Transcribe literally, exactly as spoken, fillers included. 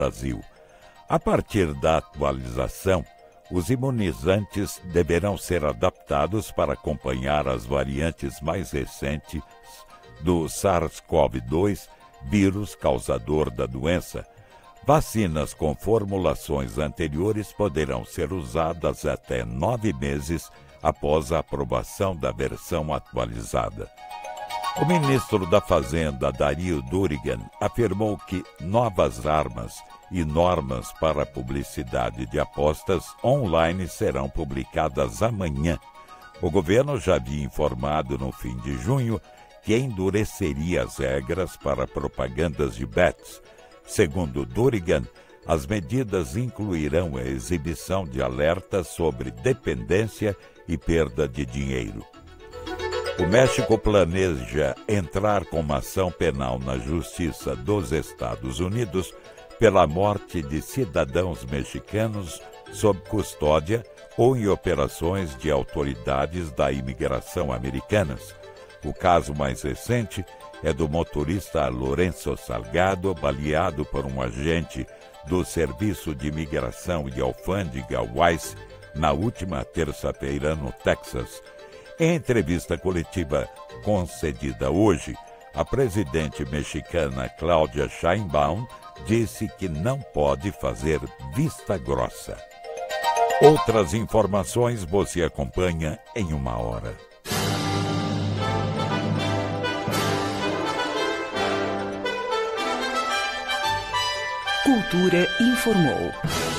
Brasil. A partir da atualização, os imunizantes deverão ser adaptados para acompanhar as variantes mais recentes do SARS-CoV dois, vírus causador da doença. Vacinas com formulações anteriores poderão ser usadas até nove meses após a aprovação da versão atualizada. O ministro da Fazenda, Dario Durigan, afirmou que novas armas e normas para a publicidade de apostas online serão publicadas amanhã. O governo já havia informado no fim de junho que endureceria as regras para propagandas de bets. Segundo Durigan, as medidas incluirão a exibição de alertas sobre dependência e perda de dinheiro. O México planeja entrar com uma ação penal na Justiça dos Estados Unidos pela morte de cidadãos mexicanos sob custódia ou em operações de autoridades da imigração americanas. O caso mais recente é do motorista Lourenço Salgado, baleado por um agente do Serviço de Imigração e Alfândega W I C E na última terça-feira no Texas. Em entrevista coletiva concedida hoje, a presidente mexicana Cláudia Sheinbaum disse que não pode fazer vista grossa. Outras informações você acompanha em uma hora. Cultura informou.